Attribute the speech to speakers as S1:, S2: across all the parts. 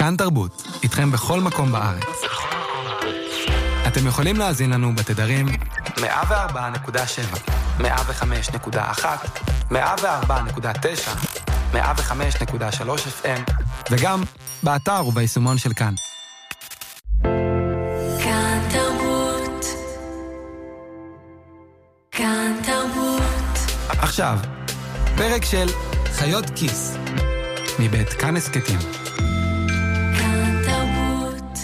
S1: כאן תרבות, איתכם בכל מקום בארץ. אתם יכולים להאזין לנו בתדרים 104.7, 105.1, 104.9, 105.3 FM, וגם באתר וביישומון של כאן.
S2: כאן תרבות. כאן תרבות.
S1: עכשיו, פרק של חיות כיס, מבית כאן הסקטים.
S2: כאן תרבות.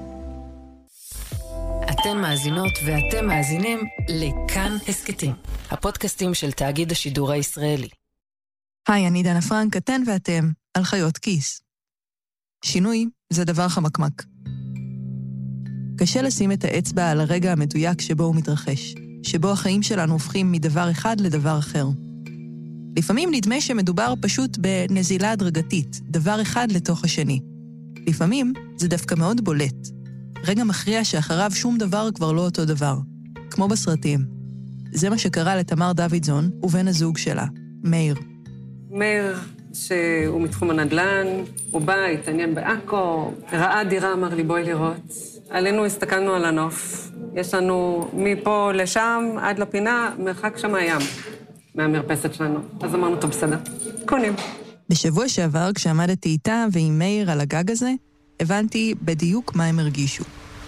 S3: אתן מאזינות ואתם מאזינים לכאן הסקטים, הפודקאסטים של תאגיד השידור הישראלי.
S4: היי, אני דנה פרנק, אתן ואתם על חיות כיס. שינוי זה דבר חמקמק. קשה לשים את האצבע על הרגע המדויק שבו הוא מתרחש, שבו החיים שלנו הופכים מדבר אחד לדבר אחר. לפעמים נדמה שמדובר פשוט בנזילה הדרגתית, דבר אחד לתוך השני. לפעמים זה דווקא מאוד בולט. רגע מכריע שאחריו שום דבר כבר לא אותו דבר, כמו בסרטים. זה מה שקרה לתמר דוידזון ובן הזוג שלה, מאיר.
S5: מאיר, שהוא מתחום הנדל"ן, הוא בא, התעניין בעכו, ראה דירה, אמר לי, בואי לראות. עלינו הסתכלנו על הנוף. יש לנו מפה לשם, עד לפינה, מרחק שם הים, מהמרפסת שלנו. אז אמרנו, טוב, בסדר, קונים.
S4: בשבוע שעבר, כשעמדתי איתה ועם מאיר על הגג הזה, הבנתי בדיוק מה הם הרגישו.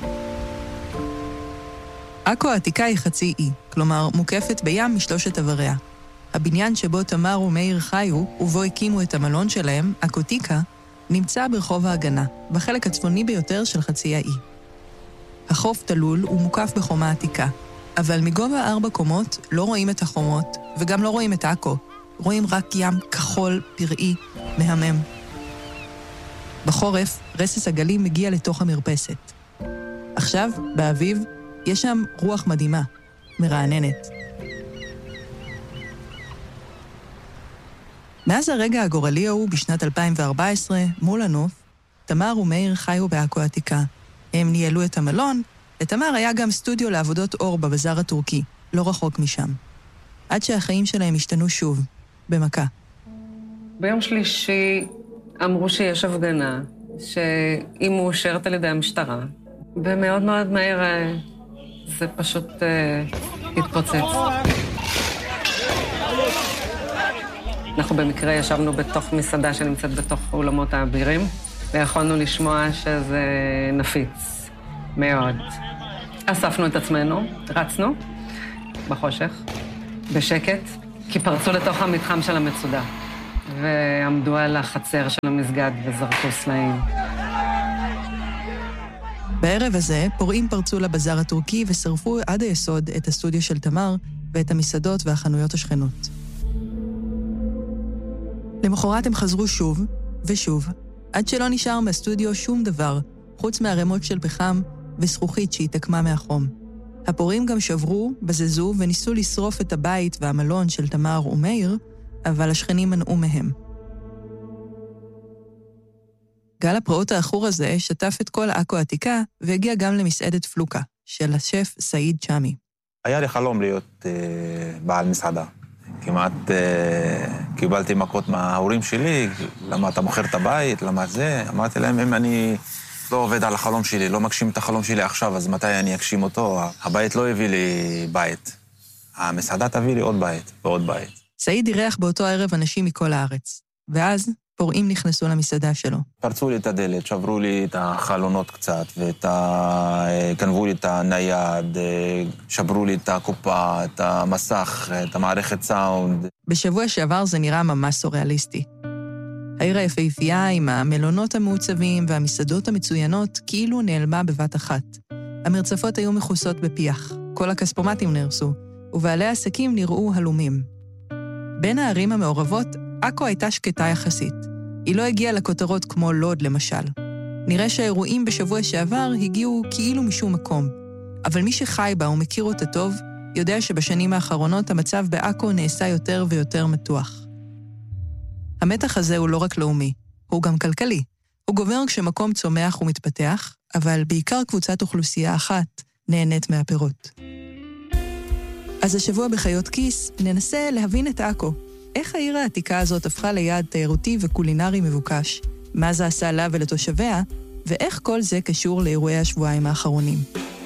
S4: עכו העתיקה היא חצי אי, כלומר מוקפת בים משלושת עבריה. הבניין שבו תמר ומאיר חיו, ובו הקימו את המלון שלהם, עכותיקה, נמצא ברחוב ההגנה, בחלק הצפוני ביותר של חצי האי. החוף תלול ומוקף בחומה עתיקה, אבל מגובה 4 קומות לא רואים את החומות, וגם לא רואים את עכו. רואים רק ים כחול, פראי, מהמם. בחורף, רסס הגלים מגיע לתוך המרפסת. עכשיו, באביב, יש שם רוח מדהימה, מרעננת. מאז הרגע הגורלי ההוא בשנת 2014, מול הנוף, תמר ומאיר חיו בעכו העתיקה. הם ניהלו את המלון, לתמר היה גם סטודיו לעבודות אור בבזאר הטורקי, לא רחוק משם. עד שהחיים שלהם השתנו שוב, במכה.
S5: ביום שלישי אמרו שיש הפגנה, שהיא מאושרת על ידי המשטרה, ומאוד מאוד מהר זה פשוט התפוצץ. אנחנו במקרה ישבנו בתוך מסעדה שנמצאת בתוך אולמות האבירים, ויכולנו לשמוע שזה נפיץ מאוד. אספנו את עצמנו, רצנו בחושך, בשקט, כי פרצו לתוך המתחם של המצודה, ועמדו על החצר של המסגד וזרקו סלעים.
S4: בערב הזה, פורעים פרצו לבזאר הטורקי ושרפו עד היסוד את הסטודיו של תמר ואת המסעדות והחנויות השכנות. למחרת הם חזרו שוב ושוב, עד שלא נשאר מהסטודיו שום דבר, חוץ מהרמות של פחם וזכוכית שהתעקמה מהחום. הפורעים גם שברו, בזזו וניסו לשרוף את הבית והמלון של תמר ומאיר, אבל השכנים מנעו מהם. גל הפרעות האחור הזה שטף את כל עכו העתיקה והגיע גם למסעדת פלוקה, של השף סעיד צ'אמי.
S6: היה לי חלום להיות בעל מסעדה. כמעט קיבלתי מכות מההורים שלי, למה אתה מוכר את הבית, למה זה. אמרתי להם, אם אני לא עובד על החלום שלי, לא מגשים את החלום שלי עכשיו, אז מתי אני אגשים אותו? הבית לא הביא לי בית. המסעדה תביא לי עוד בית ועוד בית.
S4: סעיד אירח באותו ערב אנשים מכל הארץ, ואז פורעים נכנסו למסעדה שלו.
S6: פרצו לי את הדלת, שברו לי את החלונות קצת, גנבו לי את הנייד, שברו לי את הקופה, את המסך, את המערכת סאונד.
S4: בשבוע שעבר זה נראה ממש סוריאליסטי. העיר היפהפייה עם המלונות המעוצבים והמסעדות המצוינות כאילו נעלמה בבת אחת. המרצפות היו מכוסות בפיח, כל הכספומטים נהרסו, ובעלי העסקים נראו הלומים. בין הערים המעורבות, עכו הייתה שקטה יחסית. היא לא הגיעה לכותרות כמו לוד למשל. נראה שהאירועים בשבוע שעבר הגיעו כאילו משום מקום. אבל מי שחי בה ומכיר אותה טוב, יודע שבשנים האחרונות המצב בעכו נעשה יותר ויותר מתוח. המתח הזה הוא לא רק לאומי, הוא גם כלכלי. הוא גובר כשמקום צומח ומתפתח, אבל בעיקר קבוצת אוכלוסייה אחת נהנית מהפירות. אז השבוע בחיות כיס ננסה להבין את עכו. איך העיר העתיקה הזאת הפכה ליעד תיירותי וקולינרי מבוקש, מה זה עשה לה ולתושביה, ואיך כל זה קשור לאירועי השבועיים האחרונים.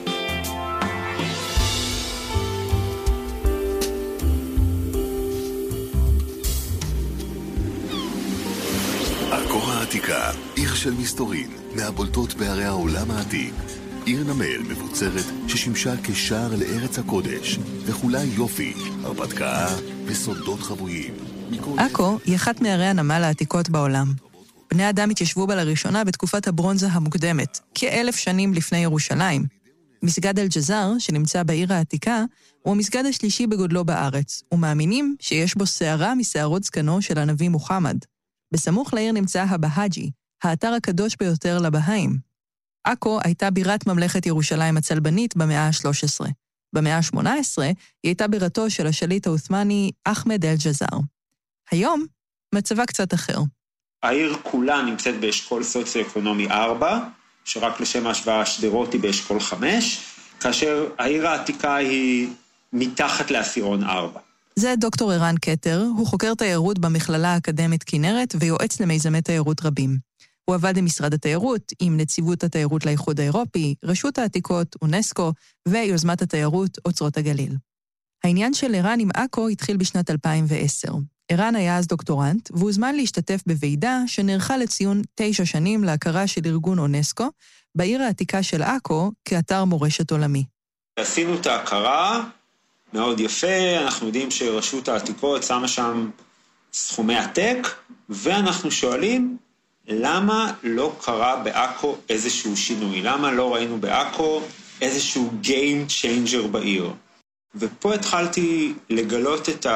S7: עכו העתיקה, עיר של מסתורין, מהבולטות בערי העולם העתיק. עיר נמל מבוצרת ששימשה כשער לארץ הקודש, וכולה יופי, הרפתקה וסודות חבויים.
S4: עכו היא אחת מערי הנמל העתיקות בעולם. בני אדם התיישבו בה לראשונה בתקופת הברונזה המוקדמת, כ1,000 שנים לפני ירושלים. מסגד אל-ג'זר, שנמצא בעיר העתיקה, הוא המסגד השלישי בגודלו בארץ, ומאמינים שיש בו שערה משערות זקנו של הנביא מוחמד. בסמוך לעיר נמצא הבהאג'י, האתר הקדוש ביותר לבהאים. עכו הייתה בירת ממלכת ירושלים הצלבנית במאה ה-13. במאה ה-18 היא הייתה בירתו של השליט העות'מאני אחמד אל-ג'זר. היום מצבה קצת אחר.
S8: העיר כולה נמצאת באשכול סוציו-אקונומי 4, שרק לשם ההשוואה שדרות היא באשכול 5, כאשר העיר העתיקה היא מתחת לעשירון 4.
S4: זה דוקטור ערן קטר, הוא חוקר תיירות במכללה האקדמית כנרת ויועץ למיזמי תיירות רבים. הוא עבד עם משרד התיירות, עם נציבות התיירות לאיחוד האירופי, רשות העתיקות, אונסקו ויוזמת התיירות אוצרות הגליל. העניין של ערן עם עכו התחיל בשנת 2010. ערן היה אז דוקטורנט, והוזמן להשתתף בוועידה שנערכה לציון 9 שנים להכרה של ארגון אונסקו, בעיר העתיקה של עכו כאתר מורשת עולמי.
S8: עשינו את ההכרה, מאוד יפה, אנחנו יודעים שרשות העתיקות שמה שם סכומי עתק, ואנחנו שואלים, למה לא קרה בעכו איזשהו שינוי? למה לא ראינו בעכו איזשהו game changer בעיר? ופה התחלתי לגלות את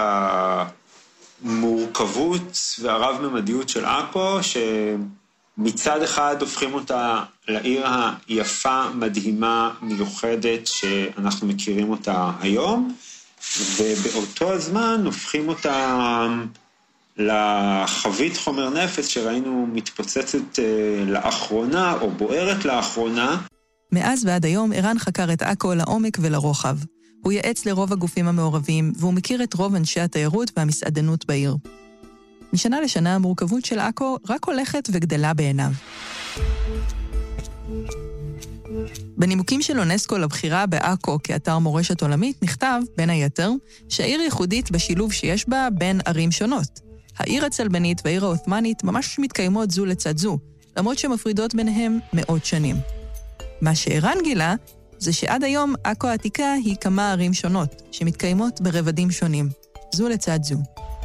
S8: המורכבות והרב-ממדיות של עכו, שמצד אחד הופכים אותה לעיר היפה, מדהימה, מיוחדת, שאנחנו מכירים אותה היום, ובאותו הזמן הופכים אותה לחבית חומר נפץ שראינו מתפוצצת לאחרונה, או בוערת לאחרונה.
S4: מאז ועד היום ערן חקר את עכו לעומק ולרוחב. הוא ייעץ לרוב הגופים המעורבים, והוא מכיר את רוב אנשי התיירות והמסעדנות בעיר. משנה לשנה המורכבות של עכו רק הולכת וגדלה בעיניו. בנימוקים של אונסקו לבחירה בעכו כאתר מורשת עולמית נכתב, בין היתר, שהעיר ייחודית בשילוב שיש בה בין ערים שונות. העיר הצלבנית והעיר העות'מאנית ממש מתקיימות זו לצד זו, למרות שמפרידות ביניהם מאות שנים. מה שערן גילה זה שעד היום עכו העתיקה היא כמה ערים שונות, שמתקיימות ברבדים שונים, זו לצד זו.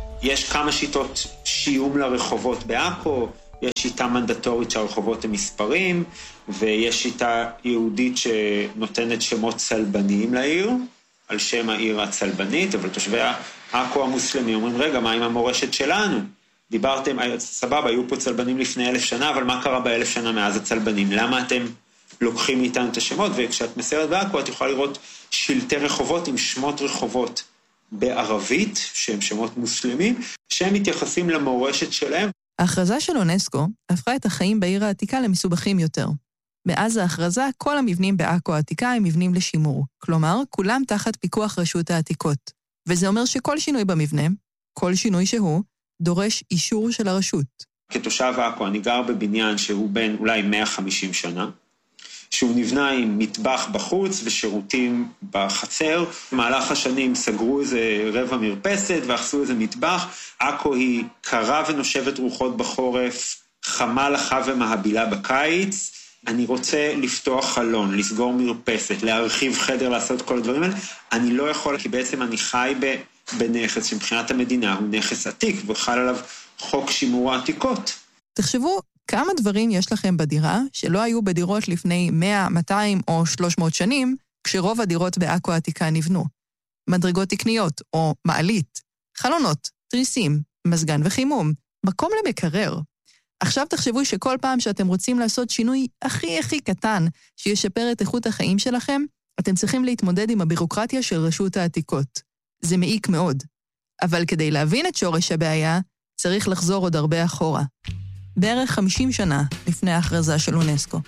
S8: יש כמה שיטות שיום לרחובות בעכו, יש שיטה מנדטורית שהרחובות הם מספרים, ויש שיטה יהודית שנותנת שמות צלבניים לעיר, על שם העיר הצלבנית, אבל תושבי עכו המוסלמי אומרים, רגע, מה עם המורשת שלנו? דיברתם, סבבה, היו פה צלבנים לפני 1,000 שנה, אבל מה קרה ב1,000 שנה מאז הצלבנים? למה אתם לוקחים מאיתנו את השמות? וכשאת מסיירת בעכו, את יכולה לראות שלטי רחובות עם שמות רחובות בערבית, שהם שמות מוסלמים, שהם מתייחסים למורשת שלהם.
S4: ההכרזה של אונסקו הפכה את החיים בעיר העתיקה למסובכים יותר. מאז ההכרזה, כל המבנים בעכו העתיקה הם מבנים לשימור. כלומר, כולם תחת פיקוח רשות העתיקות. וזה אומר שכל שינוי במבנה, כל שינוי שהוא, דורש אישור של הרשות.
S8: כתושב עכו, אני גר בבניין שהוא בין אולי 150 שנה, שהוא נבנה עם מטבח בחוץ ושירותים בחצר. במהלך השנים סגרו איזה רבע מרפסת ואחסו איזה מטבח. עכו היא קרה ונושבת רוחות בחורף, חמה לחה ומהבילה בקיץ. אני רוצה לפתוח חלון, לסגור מרפסת, להרחיב חדר, לעשות כל הדברים האלה. אני לא יכול, כי בעצם אני חי בנכס שמבחינת המדינה הוא נכס עתיק, וחל עליו חוק שימור העתיקות.
S4: תחשבו כמה דברים יש לכם בדירה שלא היו בדירות לפני 100, 200 או 300 שנים, כשרוב הדירות בעכו העתיקה נבנו. מדרגות תקניות או מעלית, חלונות, תריסים, מזגן וחימום, מקום למקרר. עכשיו תחשבו שכל פעם שאתם רוצים לעשות שינוי הכי קטן שישפר את איכות החיים שלכם, אתם צריכים להתמודד עם הבירוקרטיה של רשות העתיקות. זה מעיק מאוד. אבל כדי להבין את שורש הבעיה, צריך לחזור עוד הרבה אחורה. בערך 50 שנה לפני ההכרזה של אונסקו.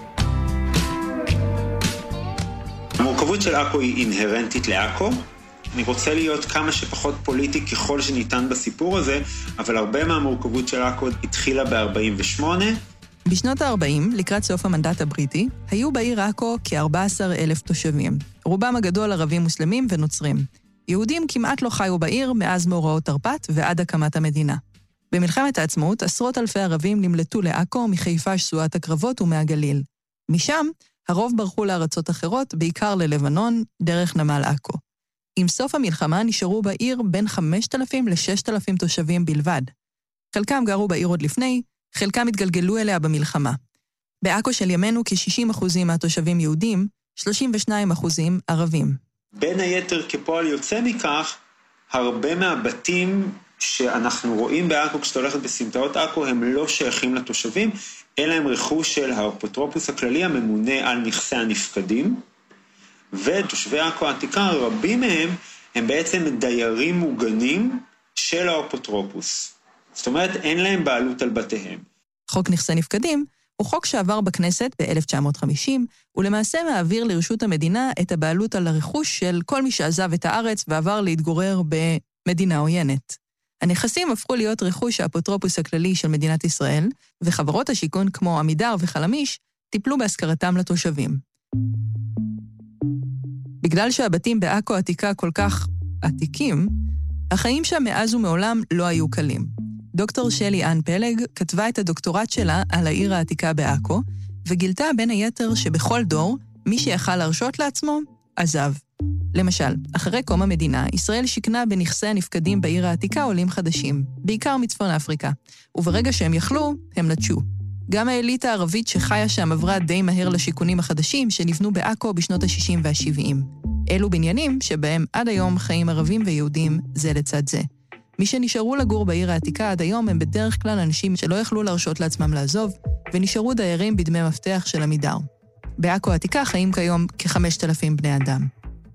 S8: המורכבות של עכו היא אינהרנטית לעכו, אני רוצה להיות כמה שפחות פוליטי ככל שניתן בסיפור הזה, אבל הרבה מהמורכבות של עכו התחילה ב-48.
S4: בשנות ה-40, לקראת סוף המנדט הבריטי, היו בעיר עכו כ-14,000 תושבים. רובם הגדול ערבים מוסלמים ונוצרים. יהודים כמעט לא חיו בעיר מאז מאורעות תרפ"ט ועד הקמת המדינה. במלחמת העצמאות, עשרות אלפי ערבים נמלטו לעכו מחיפה שסועת הקרבות ומהגליל. משם, הרוב ברחו לארצות אחרות, בעיקר ללבנון, דרך נמל עכו. עם סוף המלחמה נשארו בעיר בין 5,000 ל-6,000 תושבים בלבד. חלקם גרו בעיר עוד לפני, חלקם התגלגלו אליה במלחמה. בעכו של ימינו כ-60% מהתושבים יהודים, 32% ערבים.
S8: בין היתר כפועל יוצא מכך, הרבה מהבתים שאנחנו רואים בעכו כשאתה הולכת בסמטאות עכו הם לא שייכים לתושבים, אלא הם רכוש של האפוטרופוס הכללי הממונה על נכסי הנפקדים, ותושבי עכו העתיקה, רבים מהם הם בעצם דיירים מוגנים של האפוטרופוס. זאת אומרת, אין להם בעלות על בתיהם.
S4: חוק נכסי נפקדים הוא חוק שעבר בכנסת ב-1950, ולמעשה מעביר לרשות המדינה את הבעלות על הרכוש של כל מי שעזב את הארץ ועבר להתגורר במדינה עוינת. הנכסים הפכו להיות רכוש האפוטרופוס הכללי של מדינת ישראל, וחברות השיכון כמו עמידר וחלמיש טיפלו בהשכרתם לתושבים. בגלל שהבתים בעכו העתיקה כל כך עתיקים, החיים שם מאז ומעולם לא היו קלים. דוקטור שלי אן פלג כתבה את הדוקטורט שלה על העיר העתיקה בעכו, וגילתה בין היתר שבכל דור, מי שיכל להרשות לעצמו, עזב. למשל, אחרי קום המדינה, ישראל שיקנה בנכסי הנפקדים בעיר העתיקה עולים חדשים, בעיקר מצפון אפריקה, וברגע שהם יכלו, הם נטשו. גם האליטה הערבית שחיה שם עברה די מהר לשיקונים החדשים שנבנו בעכו בשנות ה-60 וה-70. אלו בניינים שבהם עד היום חיים ערבים ויהודים זה לצד זה. מי שנשארו לגור בעיר העתיקה עד היום הם בדרך כלל אנשים שלא יכלו להרשות לעצמם לעזוב, ונשארו דיירים בדמי מפתח של עמידר. בעכו העתיקה חיים כיום כ-5,000 בני אדם.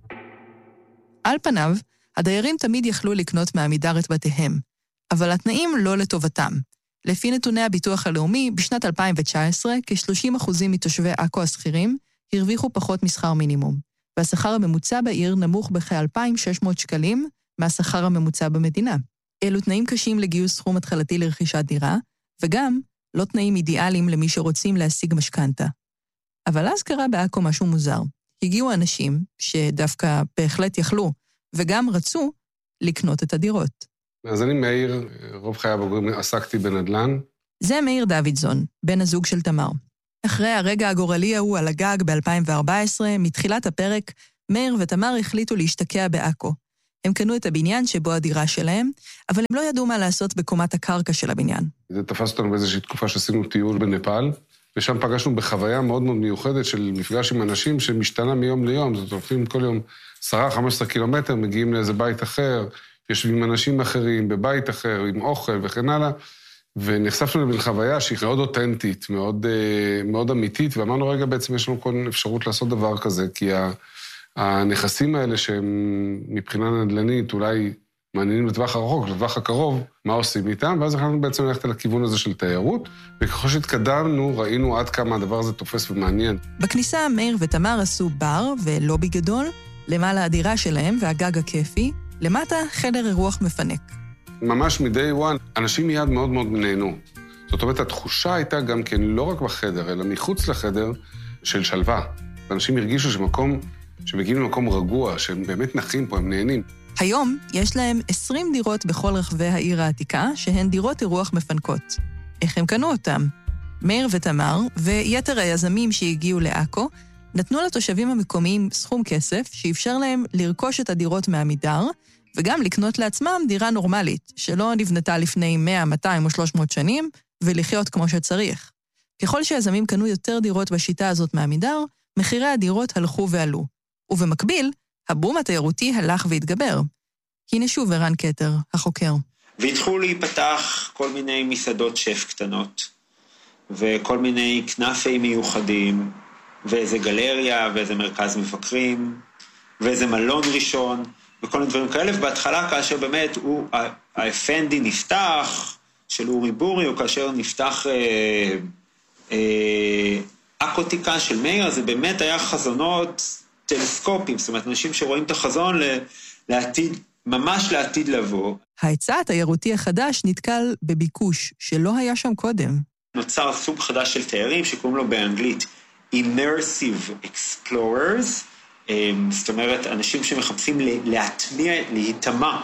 S4: על פניו, הדיירים תמיד יכלו לקנות מעמידר את בתיהם, אבל התנאים לא לטובתם. לפי נתוני הביטוח הלאומי, בשנת 2019, כ-30% מתושבי עכו השכירים הרוויחו פחות משכר מינימום, והשכר הממוצע בעיר נמוך בכ-2,600 שקלים מהשכר הממוצע במדינה. אלו תנאים קשים לגיוס סכום התחלתי לרכישת דירה, וגם לא תנאים אידיאליים למי שרוצים להשיג משכנתה. אבל אז קרה בעכו משהו מוזר. הגיעו אנשים שדווקא בהחלט יכלו, וגם רצו לקנות את הדירות.
S9: אז אני מאיר, רוב חיי הבוגרים עסקתי בנדל"ן.
S4: זה מאיר דוידזון, בן הזוג של תמר. אחרי הרגע הגורלי ההוא על הגג ב-2014, מתחילת הפרק, מאיר ותמר החליטו להשתקע בעכו. הם קנו את הבניין שבו הדירה שלהם, אבל הם לא ידעו מה לעשות בקומת הקרקע של הבניין.
S9: זה תפס אותנו באיזושהי תקופה שעשינו טיול בנפאל, ושם פגשנו בחוויה מאוד מאוד מיוחדת של מפגש עם אנשים שמשתנה מיום ליום. זאת הולכים כל יום 10-15 קילומטר, מגיעים לאיזה בית אחר, יושבים עם אנשים אחרים בבית אחר, עם אוכל וכן הלאה, ונחשפנו למין חוויה שהיא מאוד אותנטית, מאוד, מאוד אמיתית, ואמרנו רגע בעצם יש לנו כל אפשרות לעשות דבר כזה, כי הנכסים האלה שהם מבחינה נדל"נית אולי מעניינים לטווח הרחוק, לטווח הקרוב, מה עושים איתם, ואז החלטנו בעצם ללכת לכיוון הזה של תיירות, וככל שהתקדמנו ראינו עד כמה הדבר הזה תופס ומעניין.
S4: בכניסה מאיר ותמר עשו בר ולובי גדול, למעלה הדירה שלהם והגג הכיפי, למטה חדר אירוח מפנק.
S9: ממש מ-day one, אנשים מיד מאוד מאוד נהנו. זאת אומרת, התחושה הייתה גם כן לא רק בחדר, אלא מחוץ לחדר של שלווה. אנשים הרגישו שמגיעים למקום רגוע, שהם באמת נחים פה, הם נהנים.
S4: היום יש להם 20 דירות בכל רחבי העיר העתיקה, שהן דירות אירוח מפנקות. איך הם קנו אותם? מאיר ותמר ויתר היזמים שהגיעו לעכו, נתנו לתושבים המקומיים סכום כסף שאפשר להם לרכוש את הדירות מעמידר, וגם לקנות לעצמם דירה נורמלית, שלא נבנתה לפני 100, 200 או 300 שנים, ולחיות כמו שצריך. ככל שיזמים קנו יותר דירות בשיטה הזאת מעמידר, מחירי הדירות הלכו ועלו. ובמקביל, הבום התיירותי הלך והתגבר. הנה שוב ערן קטר, החוקר.
S8: והתחילו להיפתח כל מיני מסעדות שף קטנות, וכל מיני כנפי מיוחדים, ואיזה גלריה, ואיזה מרכז מבקרים, ואיזה מלון ראשון, וכל מיני דברים כאלה, ובהתחלה כאשר באמת האפנדי נפתח, של אורי בורי, או כאשר נפתח אקוטיקה של מאיר, זה באמת היה חזונות טלסקופים, זאת אומרת, אנשים שרואים את החזון ממש לעתיד לבוא.
S4: ההיצע התיירותי החדש נתקל בביקוש שלא היה שם קודם.
S8: נוצר סוג חדש של תיירים שקוראים לו באנגלית Immersive Explorers, זאת אומרת, אנשים שמחפשים להיטמע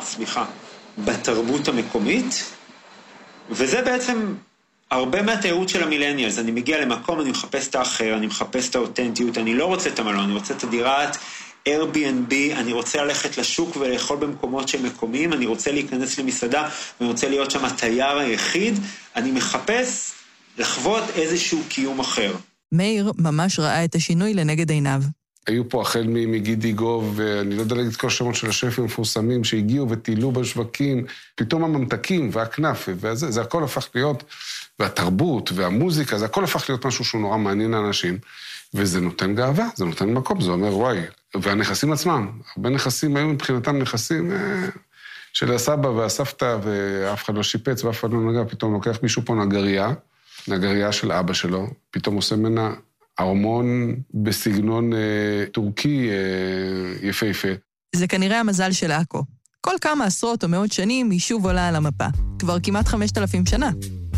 S8: בתרבות המקומית, וזה בעצם הרבה מהתיירות של המילניאלס. אני מגיע למקום, אני מחפש את האחר, אני מחפש את האותנטיות, אני לא רוצה את המלון, אני רוצה את הדירת Airbnb, אני רוצה ללכת לשוק ולאכול במקומות שמקומיים, אני רוצה להיכנס למסעדה, ואני רוצה להיות שם התייר היחיד, אני מחפש לחוות איזשהו קיום אחר.
S4: מאיר ממש ראה את השינוי לנגד עיניו.
S9: היו פה החל מגידי גוב, ואני לא יודע להגיד את כל השמות של השפים המפורסמים שהגיעו וטילו בשווקים, פתאום הממתקים והכנף, וזה הכל הפך להיות, והתרבות והמוזיקה, זה הכל הפך להיות משהו שהוא נורא מעניין לאנשים, וזה נותן גאווה, זה נותן מקום, זה אומר וואי, והנכסים עצמם, הרבה נכסים היו מבחינתם נכסים של הסבא והסבתא, ואף אחד לא שיפץ ואף אחד לא נגע, פתאום לוקח מישהו פה נגריה של אבא שלו, פתאום עושה ממנה ארמון בסגנון טורקי יפהפה.
S4: זה כנראה המזל של עכו. כל כמה עשרות או מאות שנים היא שוב עולה על המפה. כבר כמעט 5,000 שנה.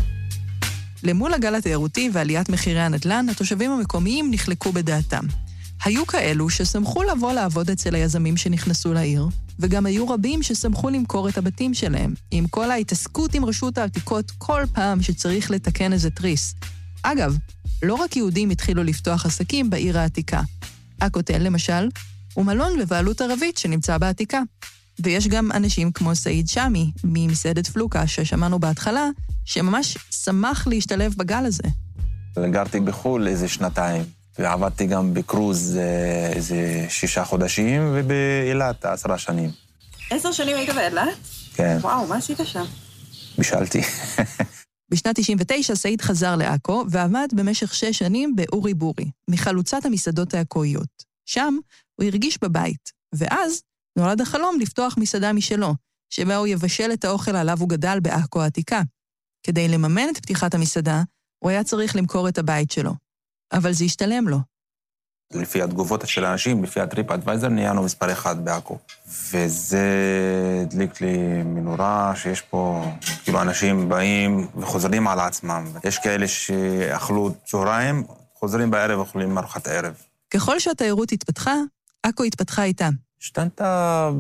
S4: למול הגל התיירותי ועליית מחירי הנדל"ן, התושבים המקומיים נחלקו בדעתם. היו כאלו ששמחו לבוא לעבוד אצל היזמים שנכנסו לעיר, וגם היו רבים ששמחו למכור את הבתים שלהם, עם כל ההתעסקות עם רשות העתיקות כל פעם שצריך לתקן איזה טריס. אגב, לא רק יהודים התחילו לפתוח עסקים בעיר העתיקה. הכותל, למשל, הוא מלון בבעלות ערבית שנמצא בעתיקה. ויש גם אנשים כמו סעיד שמי, ממסעדת פלוקה, ששמענו בהתחלה, שממש שמח להשתלב בגל הזה.
S6: גרתי בחול איזה 2 ועבדתי גם בקרוז איזה 6 חודשים, ובאילת 10 שנים.
S10: 10 שנים היית באילת?
S6: כן.
S10: וואו, מה עשית שם?
S6: בישלתי.
S4: בשנת 99 סעיד חזר לעכו ועבד במשך 6 שנים באורי בורי, מחלוצת המסעדות העכואיות. שם הוא הרגיש בבית, ואז נולד החלום לפתוח מסעדה משלו, שבה הוא יבשל את האוכל עליו הוא גדל בעכו העתיקה. כדי לממן את פתיחת המסעדה, הוא היה צריך למכור את הבית שלו. אבל זה השתלם לו.
S6: לפי התגובות של האנשים, לפי הטריפ אדוויזר, נהיינו מספר 1 בעכו. וזה הדליק לי מנורה שיש פה, כאילו אנשים באים וחוזרים על עצמם. יש כאלה שאכלו צהריים, חוזרים בערב ואוכלים ארוחת ערב.
S4: ככל שהתיירות התפתחה, עכו התפתחה איתה.
S6: השתנתה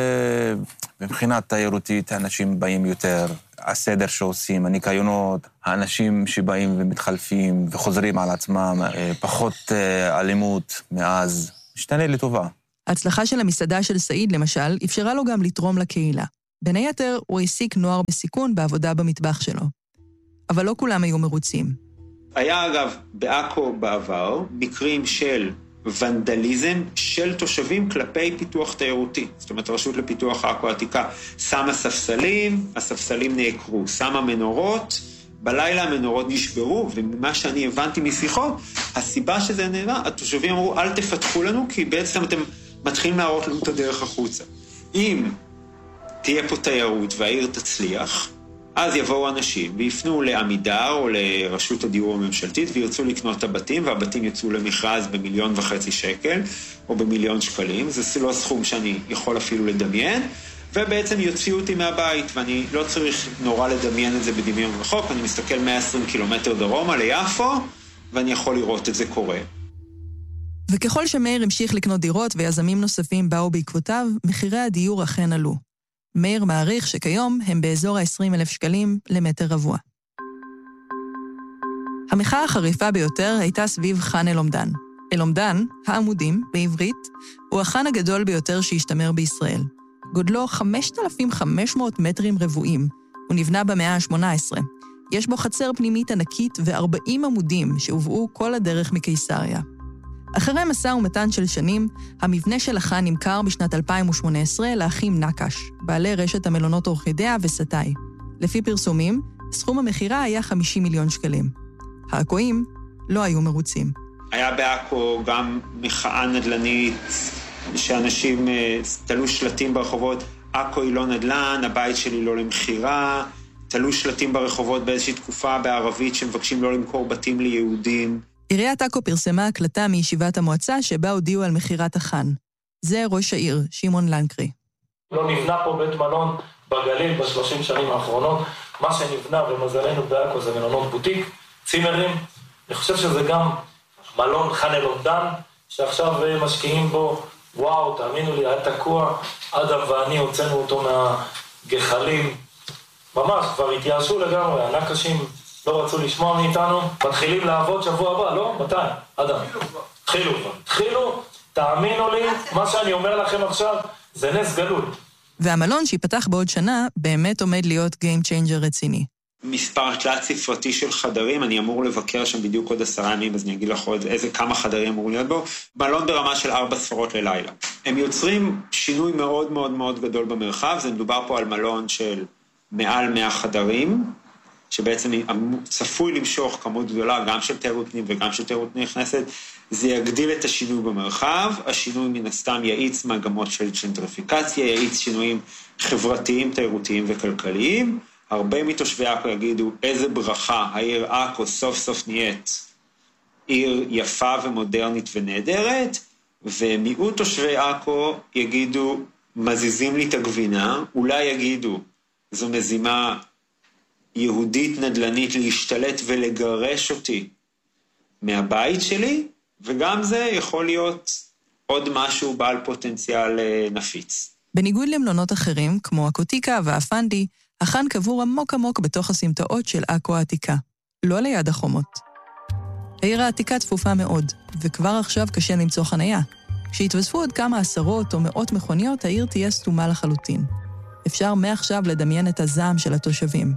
S6: מבחינת תיירותית, האנשים באים יותר, הסדר שעושים, הניקיונות, האנשים שבאים ומתחלפים וחוזרים על עצמם, פחות אלימות מאז, משתנה לטובה.
S4: ההצלחה של המסעדה של סעיד, למשל, אפשרה לו גם לתרום לקהילה. בין היתר, הוא העסיק נוער בסיכון בעבודה במטבח שלו. אבל לא כולם היו מרוצים.
S8: היה אגב בעכו בעבר מקרים של ונדליזם של תושבים כלפי פיתוח תיירותי. זאת אומרת, הרשות לפיתוח עכו העתיקה שמה ספסלים, הספסלים נעקרו, שמה מנורות, בלילה המנורות נשברו, וממה שאני הבנתי משיחות, הסיבה שזה נראה, התושבים אמרו, אל תפתחו לנו, כי בעצם אתם מתחילים להראות לנו את הדרך החוצה. אם תהיה פה תיירות והעיר תצליח, אז יבואו אנשים ויפנו לעמידר או לרשות הדיור הממשלתית וירצו לקנות את הבתים, והבתים יצאו למכרז ב1.5 שקל או ב1,000,000 שקלים. זה לא סכום שאני יכול אפילו לדמיין, ובעצם יוציאו אותי מהבית, ואני לא צריך נורא לדמיין את זה בדמיון רחוק, אני מסתכל 120 קילומטר דרומה ליפו, ואני יכול לראות את זה קורה.
S4: וככל שמאיר המשיך לקנות דירות ויזמים נוספים באו בעקבותיו, מחירי הדיור אכן עלו. מאיר מעריך שכיום הם באזור ה-20,000 שקלים למטר רבוע. המחאה החריפה ביותר הייתה סביב חאן אל-עומדן. אל-עומדן, העמודים, בעברית, הוא החאן הגדול ביותר שהשתמר בישראל. גודלו 5,500 מטרים רבועים. הוא נבנה במאה ה-18. יש בו חצר פנימית ענקית ו40 עמודים שהובאו כל הדרך מקיסריה. אחרי מסע ומתן של שנים, המבנה של החאן נמכר בשנת 2018 לאחים נקש, בעלי רשת המלונות אורחידאה וסטאי. לפי פרסומים, סכום המחירה היה 50 מיליון שקלים. העכואים לא היו מרוצים.
S8: היה בעכו גם מחאה נדל"נית, שאנשים תלו שלטים ברחובות, עכו היא לא נדל"ן, הבית שלי לא למחירה, תלו שלטים ברחובות באיזושהי תקופה בערבית שמבקשים לא למכור בתים ליהודים.
S4: עיריית עכו פרסמה הקלטה מישיבת המועצה שבה הודיעו על מחירת החאן. זה ראש העיר, שמעון לנקרי.
S11: לא נבנה פה בית מלון בגליל ב-30 שנים האחרונות. מה שנבנה ומזלנו בעכו זה מלונות בוטיק, צימרים. אני חושב שזה גם מלון חנה לונדן, שעכשיו משקיעים בו. וואו, תאמינו לי, היה תקוע. אדם ואני הוצאנו אותו מהגחלים. ממש, כבר התייאשו לגמרי, הנקשים לא רצו לשמוע מאיתנו. מתחילים לעבוד שבוע הבא, לא? מתי? אדם. התחילו, תאמינו לי, מה שאני אומר לכם עכשיו, זה נס גלוי.
S4: והמלון שיפתח בעוד שנה באמת עומד להיות Game Changer רציני.
S8: מספר תלת ספרתי של חדרים, אני אמור לבקר שם בדיוק עוד 10 ימים, אז אני אגיד לך עוד כמה חדרים אמורים להיות בו. מלון ברמה של 4 ספרות ללילה. הם יוצרים שינוי מאוד מאוד מאוד גדול במרחב, זה מדובר פה על מלון של מעל 100 חדרים, שבעצם צפוי למשוך כמות גדולה, גם של תיירות פנים וגם של תיירות נכנסת. זה יגדיל את השינוי במרחב, השינוי מן הסתם יעיץ מגמות של ג'נטריפיקציה, יעיץ שינויים חברתיים, תיירותיים וכלכליים. הרבה מתושבי עכו יגידו, איזה ברכה, העיר עכו סוף סוף נהיית עיר יפה ומודרנית ונהדרת, ומיעוט תושבי עכו יגידו, מזיזים לי את הגבינה, אולי יגידו, זו מזימה יהודית נדלנית להשתלט ולגרש אותי מהבית שלי, וגם זה יכול להיות עוד משהו בעל פוטנציאל נפיץ.
S4: בניגוד למלונות אחרים, כמו הקוטיקה והפנדי, החאן קבור עמוק עמוק בתוך הסמטאות של עכו העתיקה, לא ליד החומות. העיר העתיקה צפופה מאוד, וכבר עכשיו קשה למצוא חנייה. כשהתווספו עוד כמה עשרות או מאות מכוניות, העיר תהיה סתומה לחלוטין. אפשר מעכשיו לדמיין את הזעם של התושבים.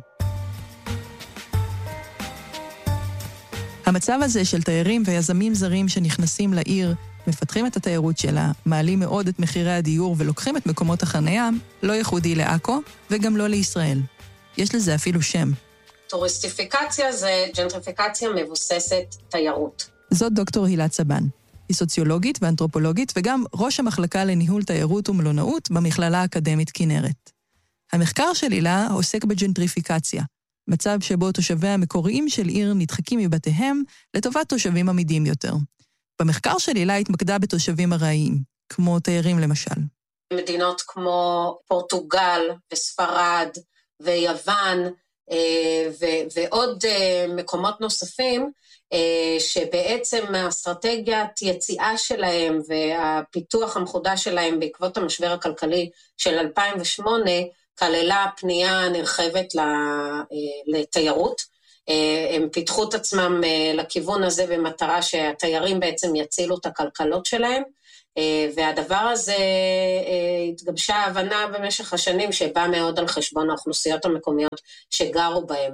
S4: המצב הזה של תיירים ויזמים זרים שנכנסים לעיר, מפתחים את התיירות שלה, מעלים מאוד את מחירי הדיור ולוקחים את מקומות החנייה, לא ייחודי לעכו וגם לא לישראל. יש לזה אפילו שם.
S12: טוריסטיפיקציה זה ג'נטריפיקציה מבוססת תיירות.
S4: זאת דוקטור הילה צבן. היא סוציולוגית ואנתרופולוגית וגם ראש המחלקה לניהול תיירות ומלונאות במכללה האקדמית כנרת. המחקר של הילה עוסק בג'נטריפיקציה, מצב שבו תושבי המקוריים של עיר נדחקים מבתיהם לטובת תושבים עמידים יותר. במחקר של הילה התמקדה בתושבים ארעיים, כמו תיירים למשל.
S12: מדינות כמו פורטוגל וספרד ויוון ועוד מקומות נוספים, שבעצם האסטרטגיית יציאה שלהם והפיתוח המחודש שלהם בעקבות המשבר הכלכלי של 2008, כללה פנייה נרחבת לתיירות. הם פיתחו את עצמם לכיוון הזה במטרה שהתיירים בעצם יצילו את הכלכלות שלהם, והדבר הזה התגבשה ההבנה במשך השנים שבא מאוד על חשבון האוכלוסיות המקומיות שגרו בהם.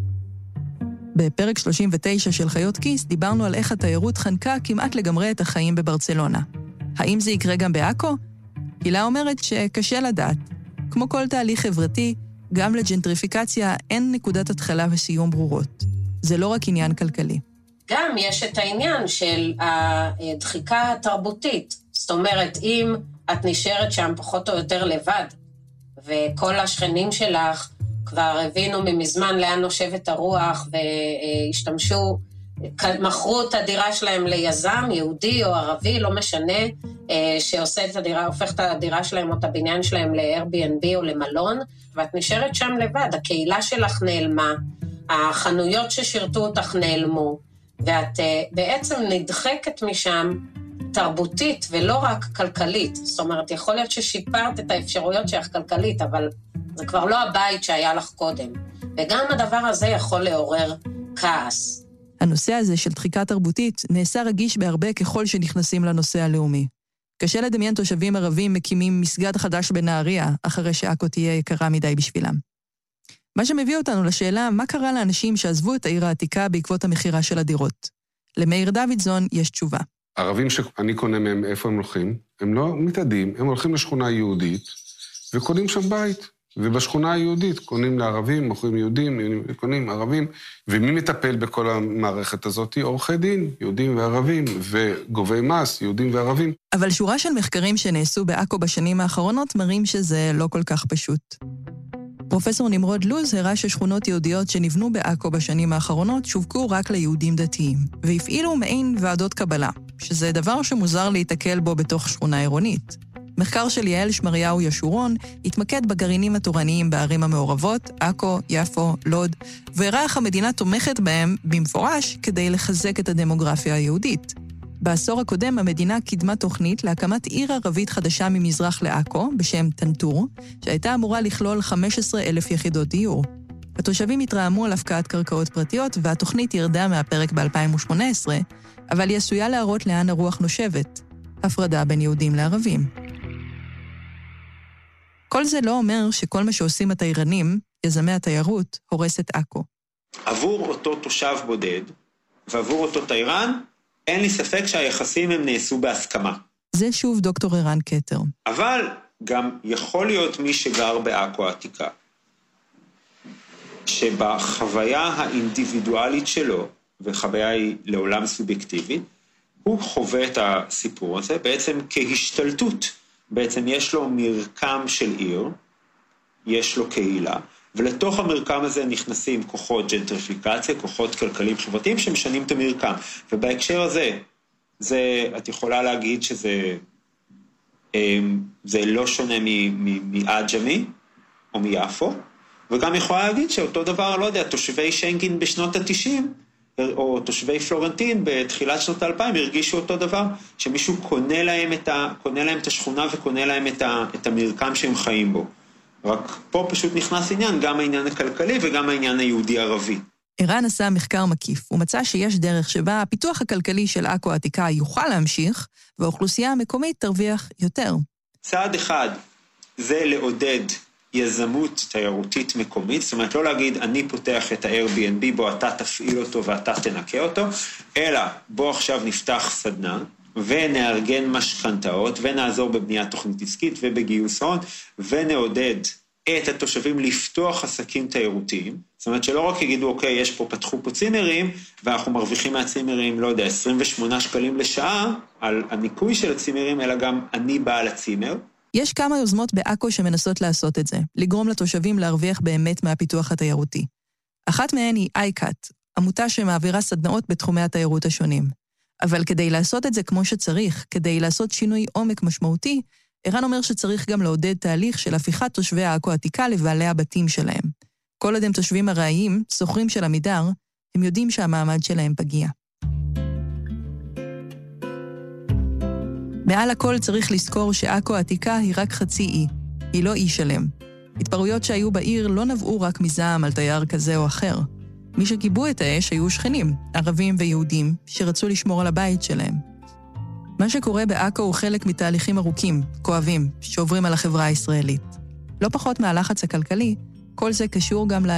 S4: בפרק 39 של חיות כיס דיברנו על איך התיירות חנקה כמעט לגמרי את החיים בברצלונה. האם זה יקרה גם בעכו? הילה אומרת שקשה לדעת. כמו כל תהליך חברתי, גם לג'נטריפיקציה אין נקודת התחלה וסיום ברורות. זה לא רק עניין כלכלי.
S12: גם יש את העניין של הדחיקה התרבותית. זאת אומרת, אם את נשארת שם פחות או יותר לבד, וכל השכנים שלך כבר הבינו ממזמן לאן נושבת הרוח, והשתמשו, מכרו את הדירה שלהם ליזם, יהודי או ערבי, לא משנה, שעושה את הדירה, הופך את הדירה שלהם או את הבניין שלהם ל-Airbnb או למלון, ואת נשארת שם לבד, הקהילה שלך נעלמה, החנויות ששירתו אותך נעלמו, ואת בעצם נדחקת משם תרבותית ולא רק כלכלית. זאת אומרת, יכול להיות ששיפרת את האפשרויות שלך כלכלית, אבל זה כבר לא הבית שהיה לך קודם. וגם הדבר הזה יכול לעורר כעס.
S4: הנושא הזה של דחיקה תרבותית נעשה רגיש בהרבה ככל שנכנסים לנושא הלאומי. קשה לדמיין תושבים ערבים מקימים מסגד חדש בנהריה, אחרי שעכו תהיה יקרה מדי בשבילם. מה שמביא אותנו לשאלה, מה קרה לאנשים שעזבו את העיר העתיקה בעקבות המחירה של הדירות? למאיר דוידזון יש תשובה.
S9: ערבים שאני קונה מהם איפה הם הולכים, הם לא מתעדים, הם הולכים לשכונה יהודית וקונים שם בית. ובשכונה היהודית קונים לערבים, מוכרים יהודים, קונים ערבים, ומי מטפל בכל המערכת הזאת? עורכי דין, יהודים וערבים, וגובי מס, יהודים וערבים.
S4: אבל שורה של מחקרים שנעשו בעכו בשנים האחרונות מראים שזה לא כל כך פשוט. פרופסור נמרוד לוז הראה ששכונות יהודיות שנבנו בעכו בשנים האחרונות שווקו רק ליהודים דתיים, והפעילו מעין ועדות קבלה, שזה דבר שמוזר להתקל בו בתוך שכונה עירונית. מחקר של יעל שמריהו ישורון התמקד בגרעינים התורניים בערים המעורבות, עכו, יפו, לוד, והראה איך המדינה תומכת בהם במפורש כדי לחזק את הדמוגרפיה היהודית. בעשור הקודם המדינה קידמה תוכנית להקמת עיר ערבית חדשה ממזרח לעכו, בשם טנטור, שהייתה אמורה לכלול 15,000 יחידות דיור. התושבים התרעמו על הפקעת קרקעות פרטיות, והתוכנית ירדה מהפרק ב-2018, אבל היא עשויה להראות לאן הרוח נושבת, הפרדה בין יהודים לערבים. כל זה לא אומר שכל מה שעושים התיירנים, יזמי התיירות, הורס את עכו.
S8: עבור אותו תושב בודד, ועבור אותו תיירן, אין לי ספק שהיחסים הם נעשו בהסכמה.
S4: זה שוב דוקטור ערן קטר.
S8: אבל גם יכול להיות מי שגר בעכו העתיקה, שבחוויה האינדיבידואלית שלו, וחוויה היא לעולם סובייקטיבית, הוא חווה את הסיפור הזה בעצם כהשתלטות. בעצם יש לו מרקם של עיר, יש לו קהילה, ולתוך המרקם הזה נכנסים כוחות ג'נטריפיקציה, כוחות כלכליים חברתיים שמשנים את המרקם. ובהקשר הזה, את יכולה להגיד שזה לא שונה מעג'מי או מיפו, וגם יכולה להגיד שאותו דבר, לא יודע, תושבי שנקין בשנות ה-90, או תושבי פלורנטין בתחילת שנות ה-2000 הרגישו אותו דבר, שמישהו קונה להם את השכונה וקונה להם את המרקם שהם חיים בו. רק פה פשוט נכנס עניין, גם העניין הכלכלי וגם העניין היהודי-ערבי.
S4: ערן עשה מחקר מקיף, ומצא שיש דרך שבה הפיתוח הכלכלי של עכו העתיקה יוכל להמשיך, והאוכלוסייה המקומית תרוויח יותר.
S8: צעד אחד זה לעודד יזמות תיירותית מקומית, זאת אומרת לא להגיד אני פותח את ה-Airbnb, בו אתה תפעיל אותו ואתה תנקה אותו, אלא בו עכשיו נפתח סדנה, ונארגן משכנתאות, ונעזור בבניית תוכנית עסקית ובגיוס הון, ונעודד את התושבים לפתוח עסקים תיירותיים, זאת אומרת שלא רק יגידו, אוקיי, פתחו פה צימרים, ואנחנו מרוויחים מהצימרים, לא יודע, 28 שקלים לשעה, על הניקוי של הצימרים, אלא גם אני בעל הצימר.
S4: יש כמה יוזמות בעכו שמנסות לעשות את זה, לגרום לתושבים להרוויח באמת מהפיתוח התיירותי. אחת מהן היא אייקאט, עמותה שמעבירה סדנאות בתחומי התיירות השונים. אבל כדי לעשות את זה כמו שצריך, כדי לעשות שינוי עומק משמעותי, ערן אומר שצריך גם לעודד תהליך של הפיכת תושבי העכו העתיקה לבעלי הבתים שלהם. כל עוד הם תושבים ארעיים, סוחרים של עמידר, הם יודעים שהמעמד שלהם פגיע. מעל הכל צריך לזכור שעכו העתיקה היא רק חצי אי, היא לא אי שלם. התפרעויות שהיו בעיר לא נבעו רק מזעם על תייר כזה או אחר. מי שגיבו את האש היו שכנים, ערבים ויהודים, שרצו לשמור על הבית שלהם. מה שקורה בעכו הוא חלק מתהליכים ארוכים, כואבים, שעוברים על החברה הישראלית. לא פחות מהלחץ הכלכלי, כל זה קשור גם